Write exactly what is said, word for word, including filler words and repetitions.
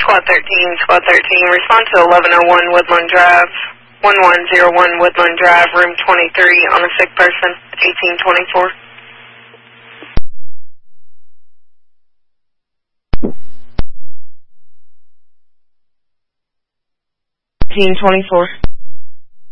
Squad thirteen, Squad thirteen, respond to eleven oh one Woodland Drive, one one zero one Woodland Drive, room twenty-three, on a sick person, eighteen twenty-four. eighteen twenty-four.